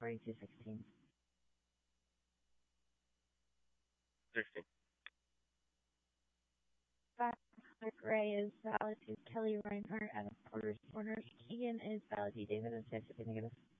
4216. 16. Clark Ray is valid to Kelly Reinhardt out of Porter's Corners. Keegan is valid to David and Texas negative.